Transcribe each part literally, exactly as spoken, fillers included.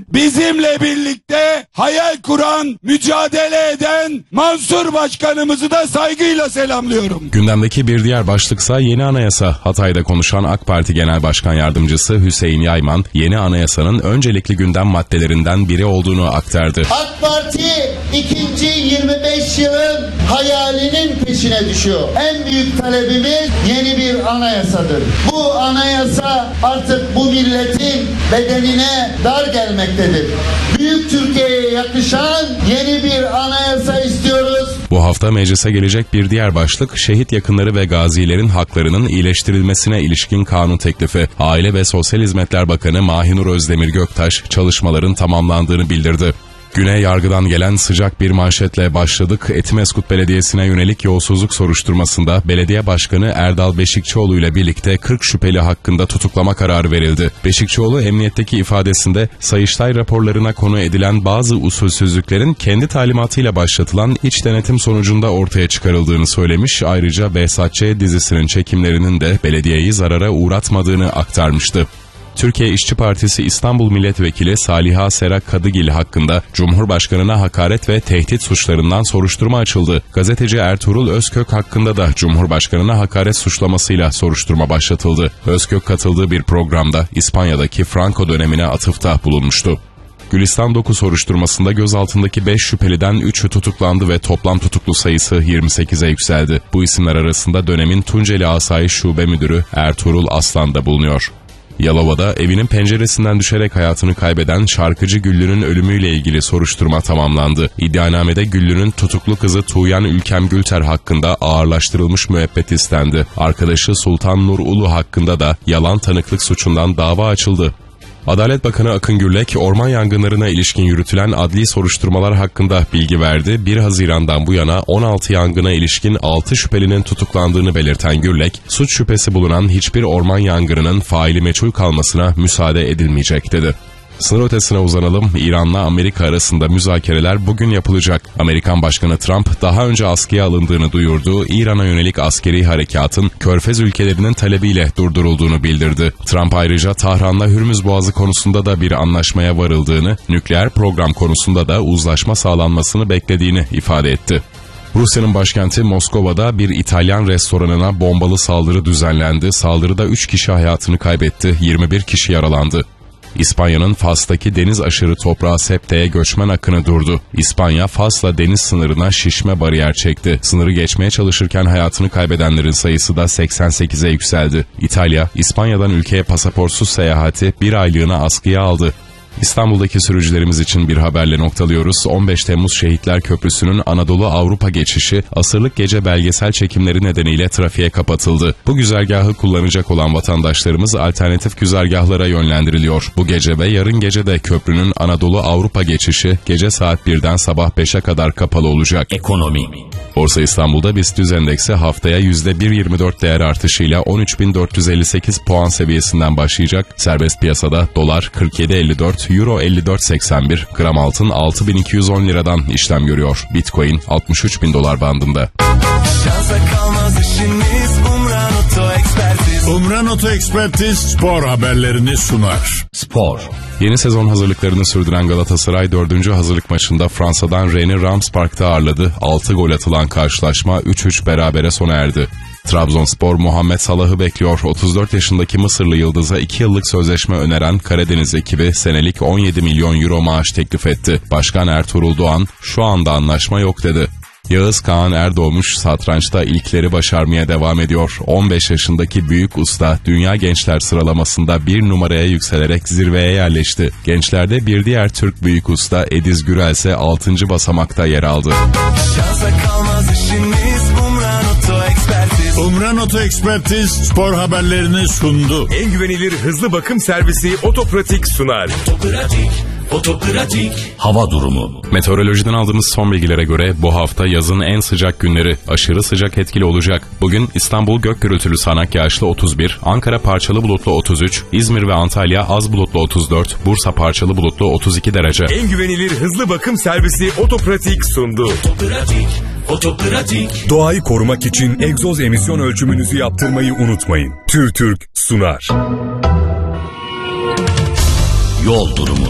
bizimle birlikte hayal kuran, mücadele eden Mansur Başkanımızı da saygıyla selamlıyorum. Gündemdeki bir diğer başlıksa yeni anayasa. Hatay'da konuşan AK Parti Genel Başkan Yardımcısı Hüseyin Yayman, yeni anayasanın öncelikli gündem maddelerinden biri olduğunu aktardı. AK Parti ikinci yirmi beş yılın hayalinin peşine düşüyor. En büyük talebimiz yeni bir anayasadır. Bu anayasa artık bu milletin bedenine dar gelmektedir. Büyük Türkiye'ye yakışan yeni bir anayasa istiyoruz. Bu hafta meclise gelecek bir diğer başlık, şehit yakınları ve gazilerin haklarının iyileştirilmesine ilişkin kanun teklifi. Aile ve Sosyal Hizmetler Bakanı Mahinur Özdemir Göktaş, çalışmaların tamamlandığını bildirdi. Güne yargıdan gelen sıcak bir manşetle başladık. Etimeskut Belediyesi'ne yönelik yolsuzluk soruşturmasında belediye başkanı Erdal Beşikçioğlu ile birlikte kırk şüpheli hakkında tutuklama kararı verildi. Beşikçioğlu emniyetteki ifadesinde Sayıştay raporlarına konu edilen bazı usulsüzlüklerin kendi talimatıyla başlatılan iç denetim sonucunda ortaya çıkarıldığını söylemiş. Ayrıca Behzat Ç. dizisinin çekimlerinin de belediyeyi zarara uğratmadığını aktarmıştı. Türkiye İşçi Partisi İstanbul Milletvekili Saliha Serak Kadıgil hakkında Cumhurbaşkanına hakaret ve tehdit suçlarından soruşturma açıldı. Gazeteci Ertuğrul Özkök hakkında da Cumhurbaşkanına hakaret suçlamasıyla soruşturma başlatıldı. Özkök katıldığı bir programda İspanya'daki Franco dönemine atıfta bulunmuştu. Gülistan Doku soruşturmasında gözaltındaki beş şüpheliden üçü tutuklandı ve toplam tutuklu sayısı yirmi sekize yükseldi. Bu isimler arasında dönemin Tunceli Asayiş Şube Müdürü Ertuğrul Aslan da bulunuyor. Yalova'da evinin penceresinden düşerek hayatını kaybeden şarkıcı Güllü'nün ölümüyle ilgili soruşturma tamamlandı. İddianamede Güllü'nün tutuklu kızı Tuğyan Ülkem Gülter hakkında ağırlaştırılmış müebbet istendi. Arkadaşı Sultan Nur Ulu hakkında da yalan tanıklık suçundan dava açıldı. Adalet Bakanı Akın Gürlek, orman yangınlarına ilişkin yürütülen adli soruşturmalar hakkında bilgi verdi. bir Haziran'dan bu yana on altı yangına ilişkin altı şüphelinin tutuklandığını belirten Gürlek, suç şüphesi bulunan hiçbir orman yangınının faili meçhul kalmasına müsaade edilmeyecek dedi. Sınır ötesine uzanalım. İran'la Amerika arasında müzakereler bugün yapılacak. Amerikan Başkanı Trump daha önce askıya alındığını duyurduğu İran'a yönelik askeri harekatın Körfez ülkelerinin talebiyle durdurulduğunu bildirdi. Trump ayrıca Tahran'la Hürmüz Boğazı konusunda da bir anlaşmaya varıldığını, nükleer program konusunda da uzlaşma sağlanmasını beklediğini ifade etti. Rusya'nın başkenti Moskova'da bir İtalyan restoranına bombalı saldırı düzenlendi. Saldırıda üç kişi hayatını kaybetti, yirmi bir kişi yaralandı. İspanya'nın Fas'taki deniz aşırı toprağı Septe'ye göçmen akını durdu. İspanya, Fas'la deniz sınırına şişme bariyer çekti. Sınırı geçmeye çalışırken hayatını kaybedenlerin sayısı da seksen sekize yükseldi. İtalya, İspanya'dan ülkeye pasaportsuz seyahati bir aylığına askıya aldı. İstanbul'daki sürücülerimiz için bir haberle noktalıyoruz. on beş Temmuz Şehitler Köprüsü'nün Anadolu Avrupa geçişi asırlık gece belgesel çekimleri nedeniyle trafiğe kapatıldı. Bu güzergahı kullanacak olan vatandaşlarımız alternatif güzergahlara yönlendiriliyor. Bu gece ve yarın gece de köprünün Anadolu Avrupa geçişi gece saat birden sabah beşe kadar kapalı olacak. Ekonomi. Borsa İstanbul'da BIST endeksi haftaya yüzde bir virgül yirmi dört değer artışıyla on üç bin dört yüz elli sekiz puan seviyesinden başlayacak. Serbest piyasada dolar kırk yedi elli dört, euro elli dört seksen bir, gram altın altı bin iki yüz on liradan işlem görüyor. Bitcoin altmış üç bin dolar bandında. Şansa kalmaz işiniz, Umran Oto Ekspertiz. Umran Oto Ekspertiz spor haberlerini sunar. Spor. Yeni sezon hazırlıklarını sürdüren Galatasaray dördüncü hazırlık maçında Fransa'dan Rennes'i Rams Park'ta ağırladı. altı gol atılan karşılaşma üç üç berabere sona erdi. Trabzonspor Muhammed Salah'ı bekliyor. otuz dört yaşındaki Mısırlı yıldıza iki yıllık sözleşme öneren Karadeniz ekibi senelik on yedi milyon euro maaş teklif etti. Başkan Ertuğrul Doğan, "Şu anda anlaşma yok" dedi. Yağız Kağan Erdoğmuş satrançta ilkleri başarmaya devam ediyor. on beş yaşındaki büyük usta dünya gençler sıralamasında bir numaraya yükselerek zirveye yerleşti. Gençlerde bir diğer Türk büyük usta Ediz Gürel ise altıncı basamakta yer aldı. Şansa kalmaz işiniz, Umran Oto Ekspertiz. Umran Oto Ekspertiz spor haberlerini sundu. En güvenilir hızlı bakım servisi Otopratik sunar. Otopratik, Otopratik. Hava durumu. Meteorolojiden aldığımız son bilgilere göre bu hafta yazın en sıcak günleri, aşırı sıcak etkili olacak. Bugün İstanbul gök gürültülü sağanak yağışlı otuz bir, Ankara parçalı bulutlu otuz üç, İzmir ve Antalya az bulutlu otuz dört, Bursa parçalı bulutlu otuz iki derece. En güvenilir hızlı bakım servisi Otopratik sundu. Otopratik, Otopratik. Doğayı korumak için egzoz emisyon ölçümünüzü yaptırmayı unutmayın. TÜRTÜRK sunar. Yol durumu.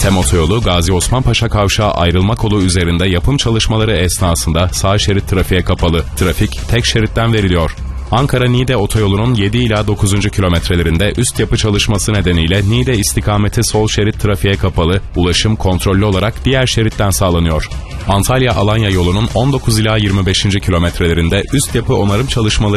TEM Otoyolu Gazi Osman Paşa Kavşağı ayrılma kolu üzerinde yapım çalışmaları esnasında sağ şerit trafiğe kapalı. Trafik tek şeritten veriliyor. Ankara-Niğde otoyolunun yedi ila dokuzuncu kilometrelerinde üst yapı çalışması nedeniyle Niğde istikameti sol şerit trafiğe kapalı, ulaşım kontrollü olarak diğer şeritten sağlanıyor. Antalya-Alanya yolunun on dokuz ila yirmi beşinci kilometrelerinde üst yapı onarım çalışmaları